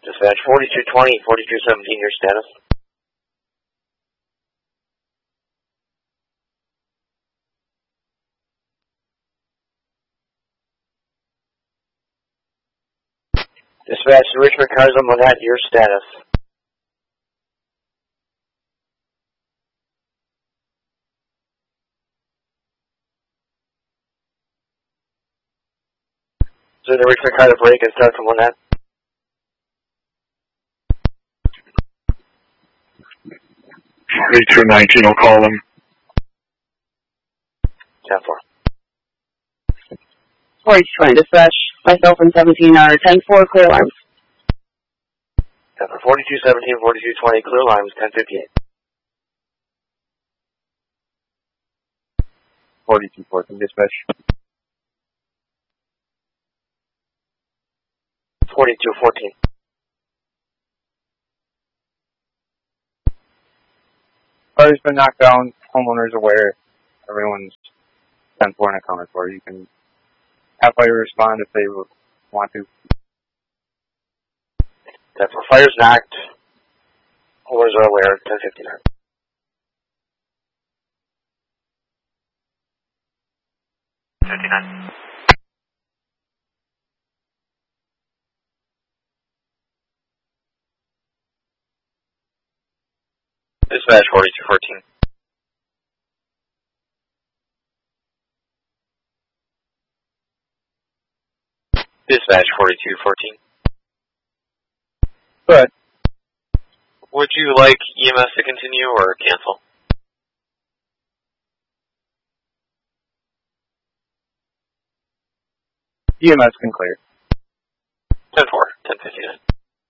Dispatch 4220, 4217, your status. Dispatch to Richmond Cars on Monette, your status. So the Richmond car to break and start from Monette. 4219, I'll call him. 10-4. 4220, dispatch. Myself and 17 are 10-4, clear alarms. 10-4, 4217, 4220, clear alarms, 1058. 4214, dispatch. 4214. Car's been knocked down. Homeowner's aware. Everyone's 10-4 and accounted for. You can have fire respond if they want to. 10-4, fire's knocked. Homeowners are aware, 1059. Dispatch 4214. Dispatch 4214. Good. Would you like EMS to continue or cancel? EMS can clear. 10-4, 1059.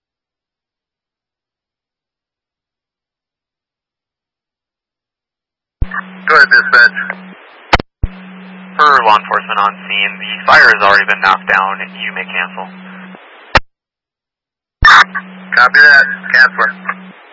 Go ahead, dispatch. For law enforcement on scene, the fire has already been knocked down. You may cancel. Copy that. Cancel.